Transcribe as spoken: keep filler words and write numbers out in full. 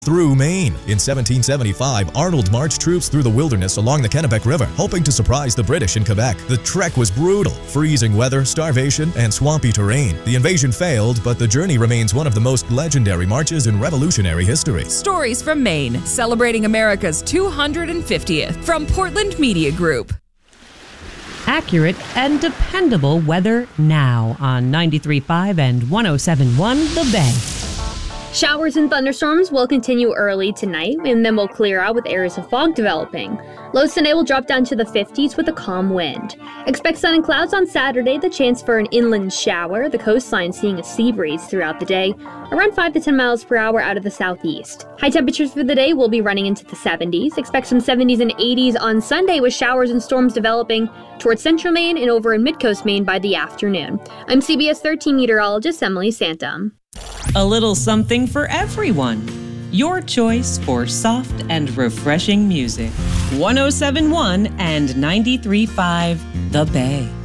through Maine. In seventeen seventy-five, Arnold marched troops through the wilderness along the Kennebec River, hoping to surprise the British in Quebec. The trek was brutal. Freezing weather, starvation, and swampy terrain. The invasion failed, but the journey remains one of the most legendary marches in Revolutionary history. Stories from Maine, celebrating America's two hundred fiftieth, from Portland Media Group. Accurate and dependable weather now on ninety-three point five and one oh seven point one The Bay. Showers and thunderstorms will continue early tonight, and then will clear out with areas of fog developing. Lows tonight will drop down to the fifties with a calm wind. Expect sun and clouds on Saturday, the chance for an inland shower, the coastline seeing a sea breeze throughout the day, around five to ten miles per hour out of the southeast. High temperatures for the day will be running into the seventies. Expect some seventies and eighties on Sunday with showers and storms developing towards central Maine and over in mid-coast Maine by the afternoon. I'm C B S thirteen meteorologist Emily Santum. A little something for everyone. Your choice for soft and refreshing music. one oh seven point one and ninety-three point five The Bay.